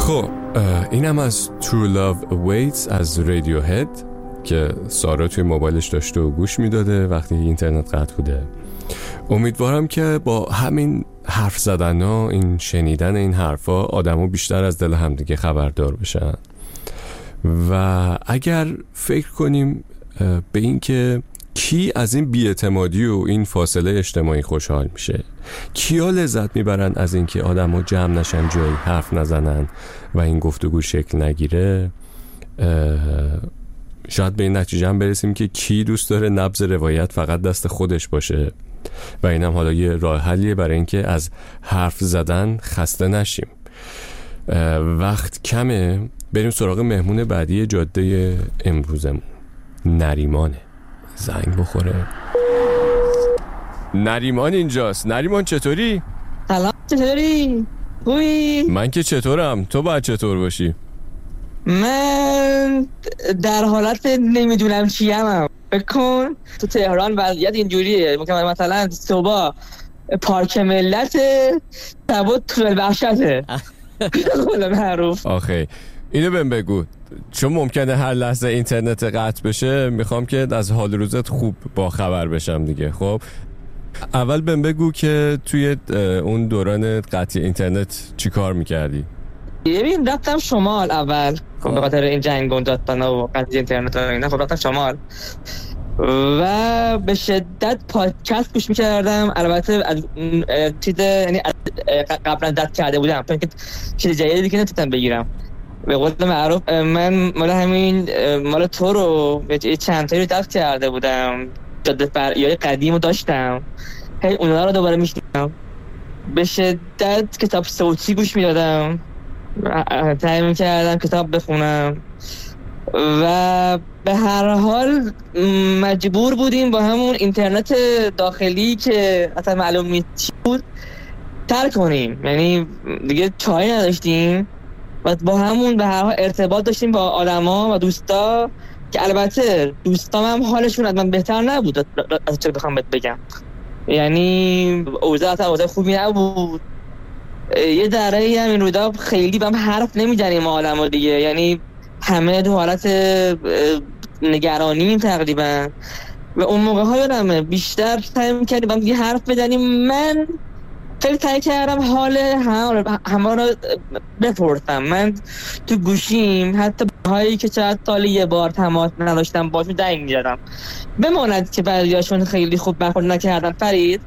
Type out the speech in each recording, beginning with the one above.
خب اینم از True Love Awaits از رادیوهد که سارا توی موبایلش داشته و گوش میداده وقتی اینترنت قطع بوده. امیدوارم که با همین حرف زدن ها، این شنیدن این حرفا، آدمو بیشتر از دل همدیگه خبردار بشن. و اگر فکر کنیم به این که کی از این بی‌اعتمادی و این فاصله اجتماعی خوشحال میشه، کیا لذت میبرن از این که آدمو جمع نشن، جایی حرف نزنن و این گفتگو شکل نگیره، شاید به این نتیجه هم برسیم که کی دوست داره نبض روایت فقط دست خودش باشه و اینم حالا یه راه حلیه برای اینکه از حرف زدن خسته نشیم. وقت کمه، بریم سراغ مهمون بعدی جاده امروزمون. نریمانه. زنگ بخوره. نریمان اینجاست. نریمان چطوری؟ سلام، چطوری؟ خوبی؟ من که چطورم، تو باید چطور باشی؟ من در حالت نمیدونم چیم. بکن تو تهران وضعیت اینجوریه، مثلا صبح پارک ملت، شبا طول بخشته. خدا معروف. آخه اینو بهم بگو، چون ممکنه هر لحظه اینترنت قطع بشه، میخوام که از حال روزت خوب با خبر بشم دیگه. خب اول بهم بگو که توی اون دوران قطع اینترنت چی کار میکردی؟ ببین رفتم شمال اول، خب به خاطر این جنگ و داستانا و قطع اینترنت و اینا، خب رفتم شمال و به شدت پادکست گوش میکردم. البته از چیز، یعنی قبلا دست کرده بودم چون که چیز جدیدی دیگه نتونستم بگیرم. به قول معروف من مال همین مال تو رو چند تایی رو دست کرده بودم، جاده فرعی قدیم رو داشتم، هی اونا رو دوباره میشنیدم. به شدت کتاب صوتی گوش میدادم، سعی میکردم کتاب بخونم و به هر حال مجبور بودیم با همون اینترنت داخلی که اصلا معلوم نیست چی بود ترک کنیم. یعنی دیگه چاره نداشتیم و با همون به هر حال ارتباط داشتیم با آدما و دوستا که البته دوستام هم حالشون از من بهتر نبود از چه بخوام بگم. یعنی اوضاع خوبی نبود. یه دره‌ای هم این رودا خیلی با هم حرف نمی‌زنیم ما آدما دیگه، یعنی همه تو حالت نگرانیم تقریبا. و اون موقع‌ها یادمه بیشتر سعی می‌کردیم با هم حرف بزنیم. من خیلی سعی کردم حال همه رو بپرسم. من تو گوشیم حتی هایی که چند سال یه بار تماس نداشتم باشون زنگ می‌زدم، بماند که بعضیاشون خیلی خوب برخورد نکردن فرید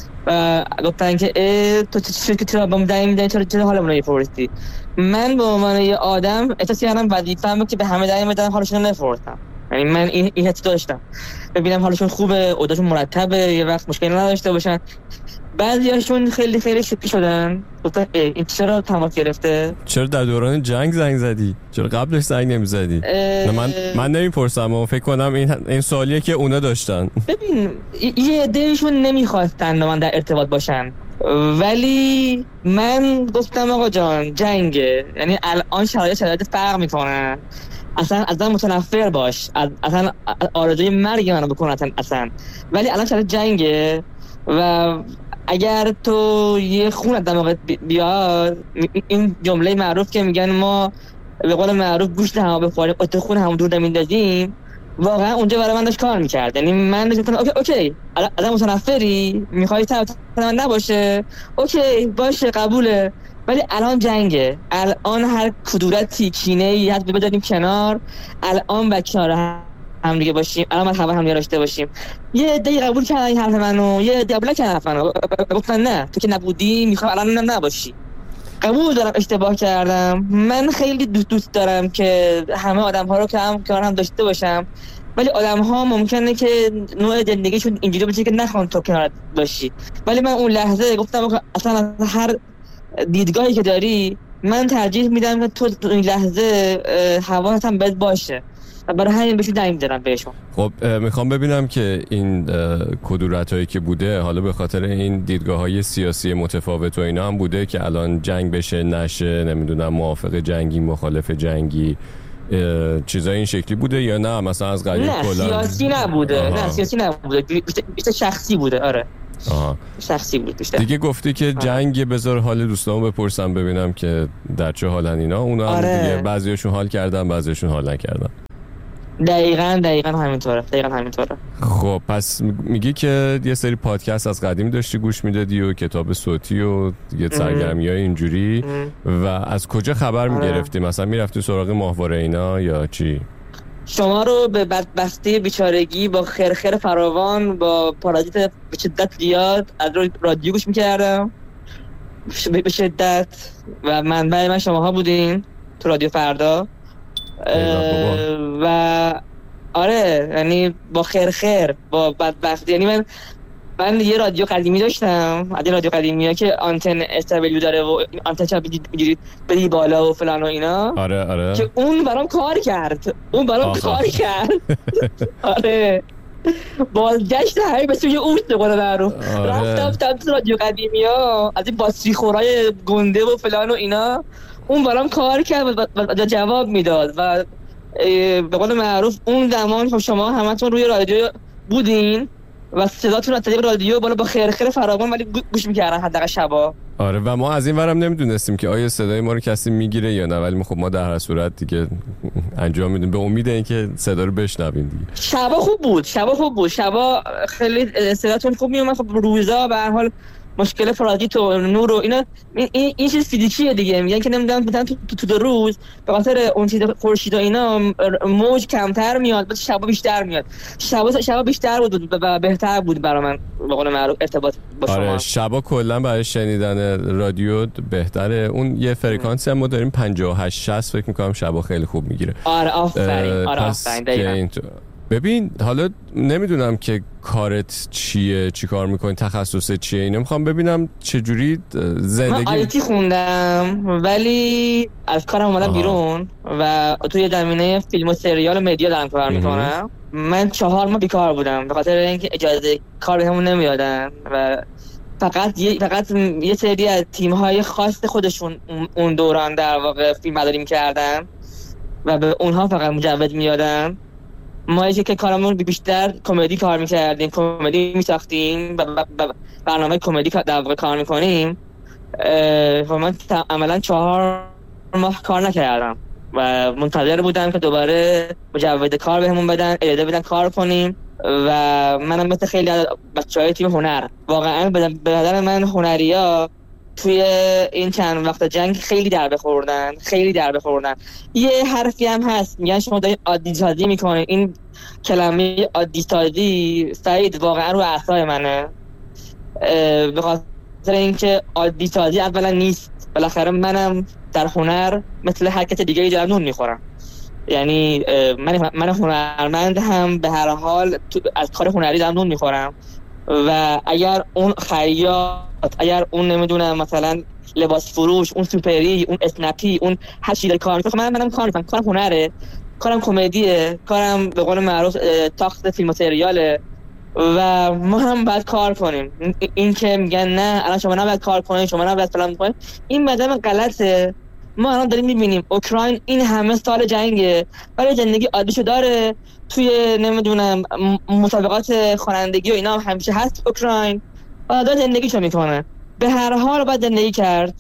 و گفتن که تو چه که با من زنگ می‌زنی، چرا حالمون رو می‌پرسی. من به عنوان یه آدم احساس کردم وظیفه‌مه که به همه زنگ بزنم حالشون رو نپرسم. یعنی من این حس داشتم، ببینم حالشون خوبه، اوضاعشون مرتبه، یه وقت مشکلی نداشته باشن. بعضیاشون خیلی خیلی شوکه شدن، گفتن این چرا تماس گرفته؟ چرا در دوران جنگ زنگ زدی؟ چرا قبلش زنگ نمیزدی؟ من نمیپرسم و فکر کنم این سوالیه که اونا داشتن. ببین یه عده‌شون نمیخواستن با من در ارتباط باشن، ولی من گفتم آقا جان جنگه، یعنی الان شرایط فرق میکنن، اصلا از من متنفر باش، اصلا آرزوی مرگ منو بکن اصلا، ولی الان شرایط جنگه و اگر تو یه خون از دماغت بیاد، این جمله معروف که میگن ما به قول معروف گوشت هم بخوریم قطع خون هم دور نمیندازیم، واقعا اونجا برای من داشت کار میکرد. یعنی من داشت میکنم اوکی الان متنفری، میخوای طرف من نباشه، اوکی باشه قبوله، ولی الان جنگه، الان هر کدورتی کینه‌ای حد بذاریم کنار، الان بکنار هم دیگه باشیم، الان من هم دیگه داشته باشیم. یه عده قبول کردن این حرف منو، یه عده قبول نکردن حرف منو، گفتن نه تو که نبودی میخوام الان نباشی. قبول دارم اشتباه کردم، من خیلی دوست دارم که همه آدم‌ها رو که هم داشته باشم، ولی آدم‌ها ممکنه که نوع زندگیشون اینجوری باشه که نخوان تو کنارت باشی. ولی من اون لحظه گفتم اصلا هر دیدگاهی که داری من ترجیح میدم که تو این لحظه حواست هم بهت باشه، برای همین بهشون زنگ می‌زنم بهشون. خب میخوام ببینم که این کدورتایی که بوده، حالا به خاطر این دیدگاه‌های سیاسی متفاوت و اینا هم بوده که الان جنگ بشه نشه، نمیدونم موافق جنگی مخالف جنگی، چیزای این شکلی بوده یا نه مثلا از قبیل کلا؟ نه سیاسی نبوده. نه سیاسی نبوده، بیشتر شخصی بوده. آره شخصی بود بیشتر. دیگه گفتی که جنگ بذار حال دوستامو بپرسم ببینم که در چه حالن اینا. اونا هم دیگه بعضیاشون حال کردن بعضیاشون حال نکردن. دقیقاً همینطوره. خب پس میگی که یه سری پادکست از قدیم داشتی گوش میدادی و کتاب صوتی و یه سرگرمی‌های اینجوری و از کجا خبر میگرفتی؟ مثلا میرفتی سراغ ماهواره اینا یا چی؟ شما رو به بدبختی بیچارگی با خرخر فراوان با پارازیت به شدت زیاد از رادیو گوش میکردم به شدت و منبع من شماها بودین تو رادیو فردا و آره یعنی با خرخر با بدبختی. یعنی من یه رادیو قدیمی داشتم، از این رادیو قدیمی ها که آنتن استابلیو داره و آنتن چپ میگیری بدی بالا و فلان و اینا. آره که اون برام کار کرد. آره بازگشت هایی به سوی اوست به قول معروف. رفتم تو رادیو قدیمی ها از این باتری خورای گنده و فلان و اینا، اون برام کار کرد و جواب میداد و به قول معروف اون زمان خب شما همتون روی رادیو بودین و صداتون از طریق رادیو بالا با خرخر فراوان ولی گوش میکردن حداقل شبا. آره و ما از این ورم نمیدونستیم که آیا صدای ما رو کسی میگیره یا نه، ولی خب ما در هر صورت دیگه انجام میدیم به امید اینکه صدا رو بشنویم دیگه. شبا خوب بود. شبا خیلی صداتون خوب میومد. خب روزا به هر حال مشکل فرادیت و نور و اینا این چیز فیزیکیه دیگه. میگن که نمیدونم مثلا تو روز به خاطر اون چیز خورشید و اینا موج کمتر میاد بعد شبا بیشتر میاد. شبا بیشتر بود و بهتر بود برای من به قول معروف ارتباط با شما. آره شبا کلا برای شنیدن رادیو بهتره. اون یه فرکانسی هم ما داریم 58 60 فکر می‌کنم شبا خیلی خوب میگیره. آره آفرین دقیقاً. ببین حالا نمیدونم که کارت چیه، چی کار میکنی، تخصصت چیه، اینو میخوام ببینم چجوری زندگی. من آیتی خوندم ولی از کارم اومدم بیرون و توی زمینه فیلم و سریال و مدیا دارم کار میکنم. من 4 ماه بیکار بودم به خاطر اینکه اجازه کار بهمون نمیدادن و فقط یه سری از تیم‌های خاص خودشون اون دوران در واقع فیلم برداری می‌کردن و به اونها فقط مجوز میدادن. ما که کارمون بیشتر کمدی کار میکردیم، کمدی میساختیم و برنامه کمدی در واقع کار میکنیم و من عملا 4 ماه کار نکردم و منتظر بودم که دوباره مجوز کار بهمون بدن، اجازه بدن کار کنیم و منم مثل خیلی از بچهای تیم هنر واقعا به نظر من هنریا توی این چند وقت جنگ خیلی در بخوردن. یه حرفی هم هست میگن شما دارین عادی سازی میکنین. این کلمه عادی سازی سعید واقعا رو اعصاب منه به خاطر اینکه عادی سازی اولا نیست. بالاخره منم در هنر مثل هر کس دیگه‌ای دارم نون میخورم. یعنی من هنرمند هم به هر حال از کار هنری دارم نون میخورم و اگر اون خیاط، اگر اون نمیدونم مثلا لباس فروش، اون سوپری، اون اسنپی، اون هر چیزی کار میکنه منم کار میکنم. کارم هنره، کارم کمدیه، کارم به قول معروف تاخت فیلم و سریاله و ما هم باید کار کنیم. این که میگن نه الان شما نباید کار کنید، شما نباید فلان کنید، این مدام غلطه. ما الان داریم میبینیم اوکراین این همه سال جنگه ولی زندگی عادیشو داره. توی نمیدونم مسابقات خوانندگی و اینا همیشه هست اوکراین و داره زندگیشو میکنه. به هر حال باید زندگی کرد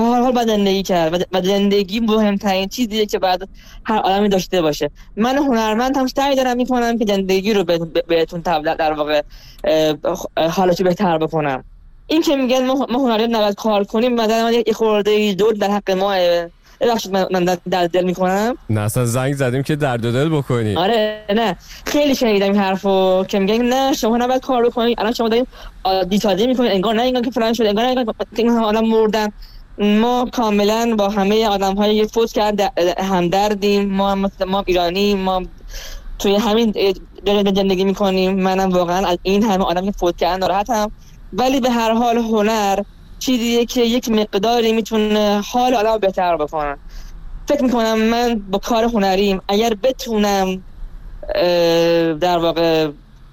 و زندگی مهمترین چیزیه که بعد هر آدمی داشته باشه. من هنرمند هم سعی دارم میکنم که زندگی رو بهتون در واقع حالتو بهتر بکنم. این که میگن ما هنریان نباید کار کنیم مثلا من یه خورده دور در حق ما ببخشید من در دل میکنم. نه اصلا زنگ زدیم که درد دل بکنی. آره نه خیلی شنیدم این حرفو که میگن نه شما نباید کار بکنید، الان شما دارین عادی سازی میکنید، انگار نه انگار که فلان شده، انگار نه که این آدم مردن. ما کاملا با همه آدم‌های فوت کرد همدردیم. ما ایرانی، ما توی همین زندگی میکنیم. منم واقعا از این همه آدم که فوت کردن ناراحتم، ولی به هر حال هنر چیزیه که یک مقداری میتونه حال آدم بهتر بکنه. فکر میکنم من با کار هنریم اگر بتونم در واقع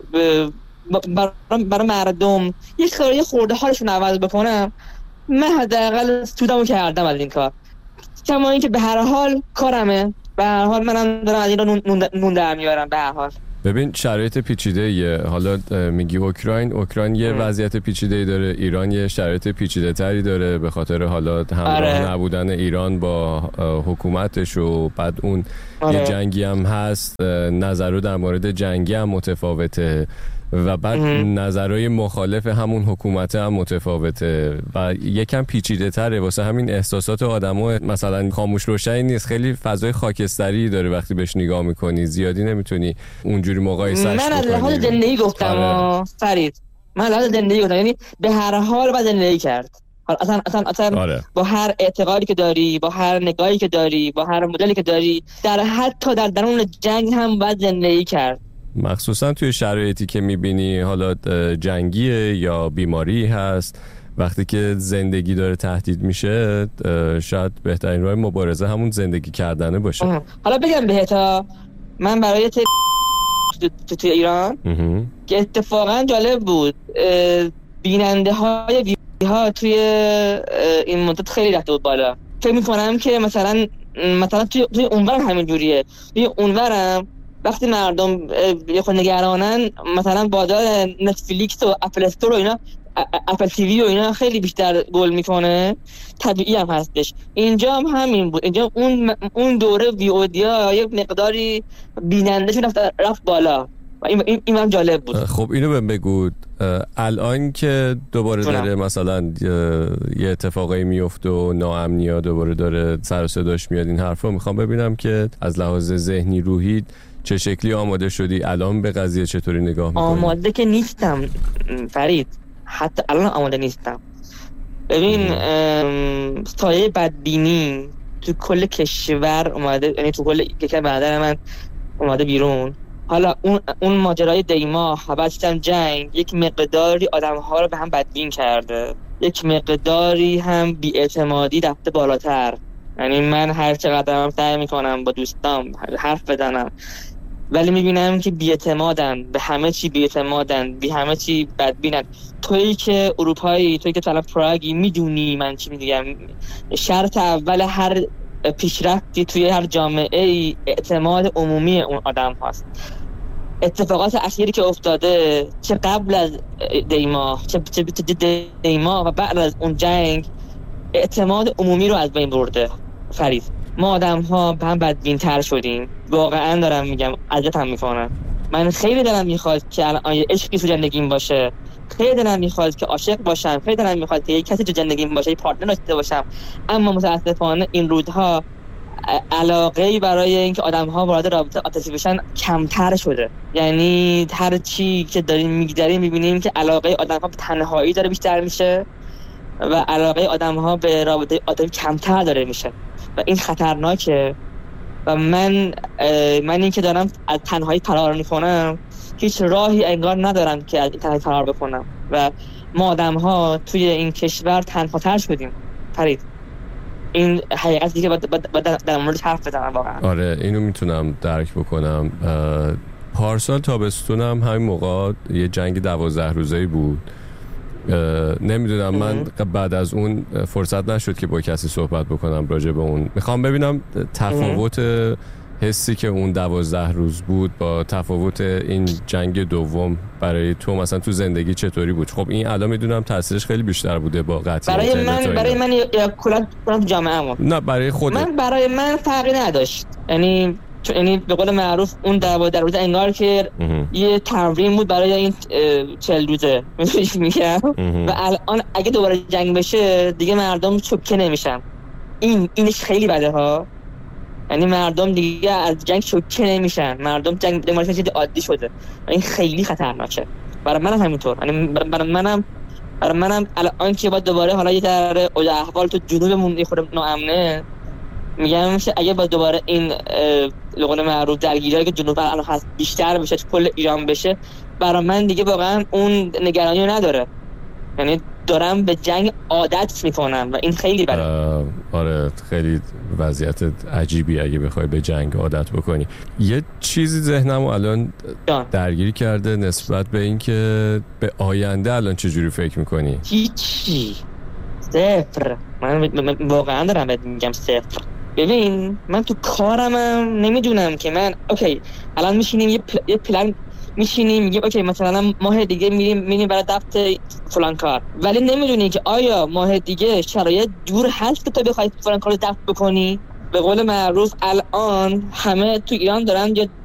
برای مردم یه خورده حالشون عوض بکنم، من حداقل سودمو کردم از این کار. کما اینکه به هر حال کارمه، به هر حال منم دارم از این رو نون در میارم. به هر حال ببین شرایط پیچیده یه، حالا میگی اوکراین یه وضعیت پیچیده داره، ایران یه شرایط پیچیده تری داره به خاطر حالا همراه نبودن ایران با حکومتش و بعد اون یه جنگی هم هست، نظر در مورد جنگی هم متفاوته و بعد نظرهای مخالف همون حکومت هم متفاوته و یکم پیچیده تره، واسه همین احساسات آدمو مثلا خاموش روشنی نیست، خیلی فضای خاکستری داره وقتی بهش نگاه میکنی، زیادی نمیتونی اونجوری مقایسهش بکنی. من از لحاظ زندگی گفتم فرید، من از لحاظ زندگی گفتم، یعنی به هر حال باید زندگی کرد. اصلا با هر اعتقادی که داری، با هر نگاهی که داری، با هر مدلی که داری، حتی در درون جنگ هم باید زندگی کرد. مخصوصا توی شرایطی که میبینی حالا جنگیه یا بیماری هست، وقتی که زندگی داره تهدید میشه، شاید بهترین راه مبارزه همون زندگی کردنه باشه. حالا بگم بهتا، من برای توی ایران که اتفاقا جالب بود، بیننده های ها توی این مدت خیلی رفته بود بالا. فکر میکنم که مثلا توی اونورم همین جوریه، توی اونورم وقتی مردم یه خود نگرانن، مثلا بازار نتفلیکس و اپل استور و اینا، اپل تیوی و اینا خیلی بیشتر گل میکنه، طبیعی هم هستش. اینجا هم همین بود، اینجا اون دوره وی او دی ها یه مقداری بینندهشون رفت بالا و این هم جالب بود. خب اینو بهم بگو، الان که دوباره داره مثلا یه اتفاقایی میفته و ناامنی ها دوباره داره سر و صداش میاد، این حرفا میخوام ببینم که از لحاظ ذهنی روحی چه شکلی آماده شدی؟ الان به قضیه چطوری نگاه میکنی؟ آماده که نیستم فرید، حتی الان آماده نیستم. ببین سایه بدبینی تو کل کشور اومده، یعنی تو کل کشور برادر من اومده بیرون. حالا اون ماجرای دیما بعدش جنگ یک مقداری آدم‌ها رو به هم بدبین کرده، یک مقداری هم بی‌اعتمادی رفته بالاتر. یعنی من هر چقدر هم سعی میکنم با دوستام حرف بزنم، ولی میبینم که بی‌اعتمادن، به همه چی بی‌اعتمادن، به همه چی بدبینن. تویی که اروپایی، تویی که طرف پراگی، میدونی من چی میگم. شرط اول هر پیشرفتی توی هر جامعه اعتماد عمومی اون آدم هست. اتفاقات اخیری که افتاده، چه قبل از دیما، چه دیما و بعد از اون جنگ، اعتماد عمومی رو از بین برده فرید. ما آدم ها به هم بدبین تر شدیم، واقعا دارم میگم، اذیتم میکنه. من خیلی دلم میخواد که الان یه عشقی تو زندگیم باشه، خیلی دلم میخواد که عاشق باشم، خیلی دلم میخواد که یه کسی تو زندگیم باشه، یه پارتنر داشته باشم، اما متاسفانه این روزها علاقه‌ای برای اینکه آدم‌ها وارد رابطه عاطفی بشن کمتر شده. یعنی هر چی که داریم میگذریم می‌بینیم که علاقه آدم‌ها به تنهایی داره بیشتر میشه و علاقه آدم‌ها به رابطه عاطفی کمتر داره میشه و این خطرناکه. و من این که دارم از تنهایی فرار میکنم، هیچ راهی انگار ندارم که از تنهایی فرار بکنم و ما آدم‌ها توی این کشور تنهاتر شدیم فرید. این حقیقت دیگه در موردش حرف بزنم واقعا. آره اینو میتونم درک بکنم. پارسال تابستونم همین موقع یه جنگ 12 روزه‌ای بود. نمیدونم من بعد از اون فرصت نشد که با کسی صحبت بکنم راجع به اون. میخوام ببینم تفاوت حسی که اون 12 روز بود با تفاوت این جنگ دوم برای تو مثلا تو زندگی چطوری بود؟ خب این الان میدونم تاثیرش خیلی بیشتر بوده با قطعیت. برای من یا کلا جامعه‌مون. نه برای خودت. برای من فرقی نداشت. یعنی به قول معروف اون 12 روزه انگار که یه تمرین بود برای این 40 روزه میگم. و الان اگه دوباره جنگ بشه دیگه مردم چوکه نمیشن. اینش خیلی بده ها. یعنی مردم دیگه از جنگ شوکه نمیشن، مردم جنگ دمارشن چیز عادی شده و این خیلی خطرناکه. برای منم همینطور. یعنی برای منم الان که با دوباره حالا یه ذره احوال تو جنوبمون خود ناامنه، میگم اگه با دوباره این لقمه معروف درگیری که جنوب الان هست بیشتر بشه، کل ایران بشه، برای من دیگه واقعا اون نگرانی نداره. یعنی دارم به جنگ عادت میکنم و این خیلی بده. آره خیلی وضعیت عجیبی اگه بخوای به جنگ عادت بکنی. یه چیزی ذهنمو الان درگیر کرده نسبت به این که به آینده الان چجوری فکر میکنی؟ هیچی، صفر. من واقعا دارم بهت میگم صفر. ببین من تو کارمم نمیدونم که من اوکی الان میشینیم یه پلن میشینیم میگیم اوکی مثلا ماه دیگه میریم برای ضبط فلان کار، ولی نمیدونی که آیا ماه دیگه شرایط جور هست که تو بخوای فلان کارو ضبط بکنی. به قول معروف الان همه تو ایران دارن یا